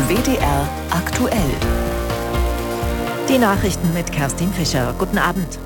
WDR aktuell. Die Nachrichten mit Kerstin Fischer. Guten Abend.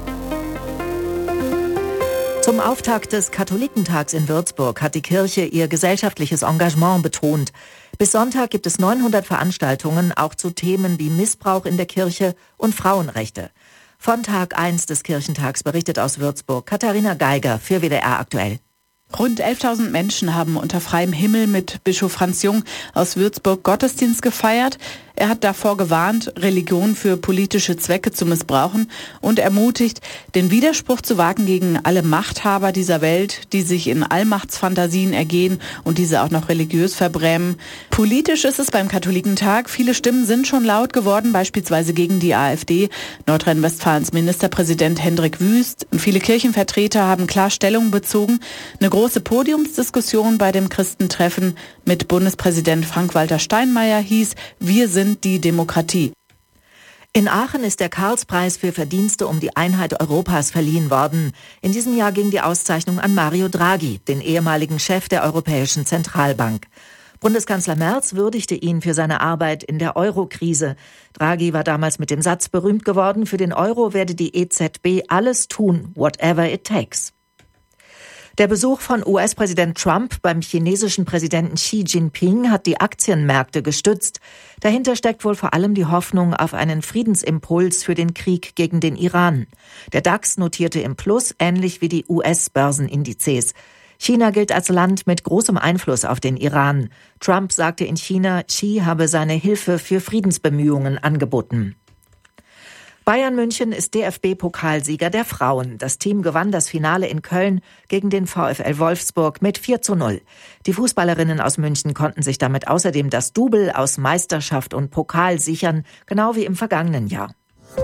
Zum Auftakt des Katholikentags in Würzburg hat die Kirche ihr gesellschaftliches Engagement betont. Bis Sonntag gibt es 900 Veranstaltungen, auch zu Themen wie Missbrauch in der Kirche und Frauenrechte. Von Tag 1 des Kirchentags berichtet aus Würzburg Katharina Geiger für WDR aktuell. Rund 11.000 Menschen haben unter freiem Himmel mit Bischof Franz Jung aus Würzburg Gottesdienst gefeiert. Er hat davor gewarnt, Religion für politische Zwecke zu missbrauchen und ermutigt, den Widerspruch zu wagen gegen alle Machthaber dieser Welt, die sich in Allmachtsfantasien ergehen und diese auch noch religiös verbrämen. Politisch ist es beim Katholikentag. Viele Stimmen sind schon laut geworden, beispielsweise gegen die AfD. Nordrhein-Westfalens Ministerpräsident Hendrik Wüst und viele Kirchenvertreter haben klar Stellung bezogen. Eine große Podiumsdiskussion bei dem Christentreffen mit Bundespräsident Frank-Walter Steinmeier hieß: Wir sind die Demokratie. In Aachen ist der Karlspreis für Verdienste um die Einheit Europas verliehen worden. In diesem Jahr ging die Auszeichnung an Mario Draghi, den ehemaligen Chef der Europäischen Zentralbank. Bundeskanzler Merz würdigte ihn für seine Arbeit in der Euro-Krise. Draghi war damals mit dem Satz berühmt geworden: Für den Euro werde die EZB alles tun, whatever it takes. Der Besuch von US-Präsident Trump beim chinesischen Präsidenten Xi Jinping hat die Aktienmärkte gestützt. Dahinter steckt wohl vor allem die Hoffnung auf einen Friedensimpuls für den Krieg gegen den Iran. Der DAX notierte im Plus, ähnlich wie die US-Börsenindizes. China gilt als Land mit großem Einfluss auf den Iran. Trump sagte in China, Xi habe seine Hilfe für Friedensbemühungen angeboten. Bayern München ist DFB-Pokalsieger der Frauen. Das Team gewann das Finale in Köln gegen den VfL Wolfsburg mit 4:0. Die Fußballerinnen aus München konnten sich damit außerdem das Double aus Meisterschaft und Pokal sichern, genau wie im vergangenen Jahr.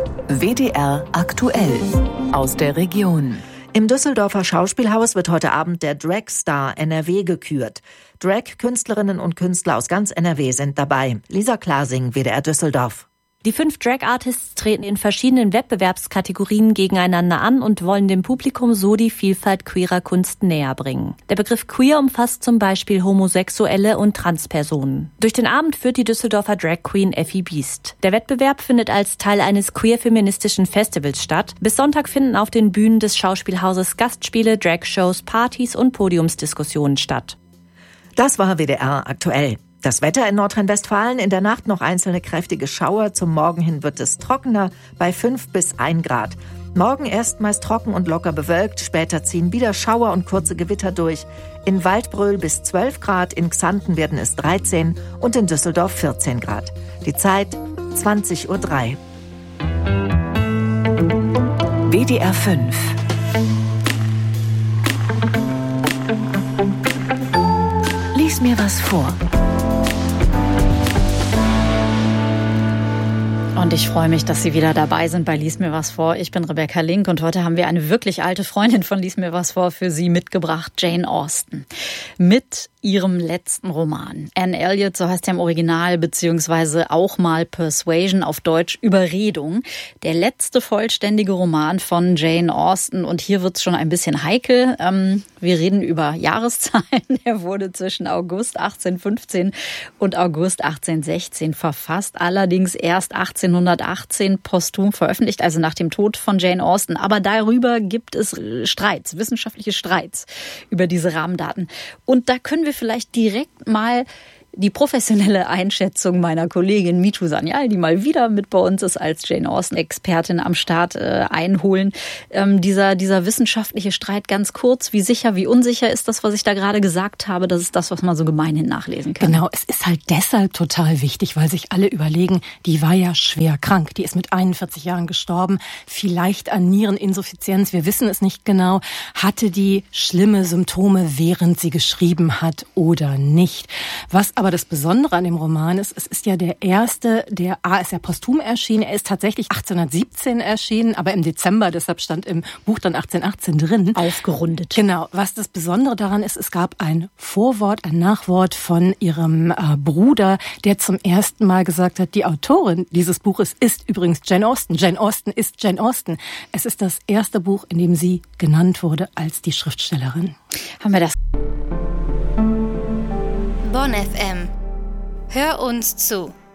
WDR aktuell aus der Region. Im Düsseldorfer Schauspielhaus wird heute Abend der Drag-Star NRW gekürt. Drag-Künstlerinnen und Künstler aus ganz NRW sind dabei. Lisa Klasing, WDR Düsseldorf. Die 5 Drag-Artists treten in verschiedenen Wettbewerbskategorien gegeneinander an und wollen dem Publikum so die Vielfalt queerer Kunst näher bringen. Der Begriff queer umfasst zum Beispiel Homosexuelle und Transpersonen. Durch den Abend führt die Düsseldorfer Drag Queen Effi Biest. Der Wettbewerb findet als Teil eines queer-feministischen Festivals statt. Bis Sonntag finden auf den Bühnen des Schauspielhauses Gastspiele, Dragshows, Partys und Podiumsdiskussionen statt. Das war WDR aktuell. Das Wetter in Nordrhein-Westfalen: in der Nacht noch einzelne kräftige Schauer. Zum Morgen hin wird es trockener bei 5 bis 1 Grad. Morgen erstmals trocken und locker bewölkt. Später ziehen wieder Schauer und kurze Gewitter durch. In Waldbröl bis 12 Grad, in Xanten werden es 13 und in Düsseldorf 14 Grad. Die Zeit 20:03 Uhr. WDR 5. Lies mir was vor. Und ich freue mich, dass Sie wieder dabei sind bei Lies mir was vor. Ich bin Rebecca Link und heute haben wir eine wirklich alte Freundin von Lies mir was vor für Sie mitgebracht, Jane Austen. Mit ihrem letzten Roman. Anne Elliot, so heißt er im Original, beziehungsweise auch mal Persuasion, auf Deutsch Überredung. Der letzte vollständige Roman von Jane Austen. Und hier wird's schon ein bisschen heikel. Wir reden über Jahreszahlen. Er wurde zwischen August 1815 und August 1816 verfasst. Allerdings erst 1818 posthum veröffentlicht, also nach dem Tod von Jane Austen. Aber darüber gibt es Streits, wissenschaftliche Streits über diese Rahmendaten. Und da können wir vielleicht direkt mal die professionelle Einschätzung meiner Kollegin Mitu Sanyal, die mal wieder mit bei uns ist als Jane Austen-Expertin am Start, einholen. Dieser wissenschaftliche Streit, ganz kurz, wie sicher, wie unsicher ist das, was ich da gerade gesagt habe? Das ist das, was man so gemeinhin nachlesen kann. Genau, es ist halt deshalb total wichtig, weil sich alle überlegen, die war ja schwer krank. Die ist mit 41 Jahren gestorben, vielleicht an Niereninsuffizienz, wir wissen es nicht genau. Hatte die schlimme Symptome, während sie geschrieben hat oder nicht? Was aber das Besondere an dem Roman ist, es ist ja der erste, ist ja posthum erschienen. Er ist tatsächlich 1817 erschienen, aber im Dezember, deshalb stand im Buch dann 1818 drin. Aufgerundet. Genau. Was das Besondere daran ist, es gab ein Vorwort, ein Nachwort von ihrem Bruder, der zum ersten Mal gesagt hat, die Autorin dieses Buches ist übrigens Jane Austen. Jane Austen ist Jane Austen. Es ist das erste Buch, in dem sie genannt wurde als die Schriftstellerin. Haben wir das? Bonn FM. Hör uns zu.